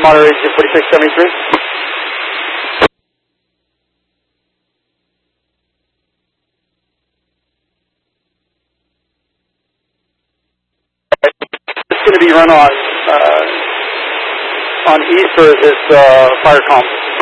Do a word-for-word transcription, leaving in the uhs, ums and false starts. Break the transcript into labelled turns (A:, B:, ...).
A: Monterey two forty-six seventy-three. It's going to be run on uh, on east, or is it uh, fire comp?